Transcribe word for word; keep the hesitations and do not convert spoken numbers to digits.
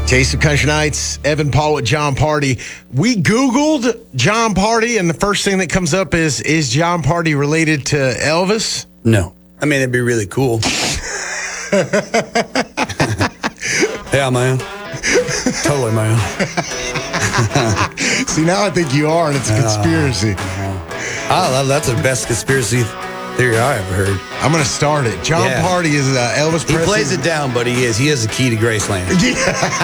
Taste of Country Nights, Evan Paul with John Party. We Googled John Party, and the first thing that comes up is, is John Party related to Elvis? No. I mean, it'd be really cool. Yeah, man. Totally, man. See, now I think you are, and it's a conspiracy. Uh, uh, that's the best conspiracy theory I ever heard. I'm going to start it. John Yeah. Party is uh, Elvis Presley. He plays it down, but he is. He has the key to Graceland. Yeah.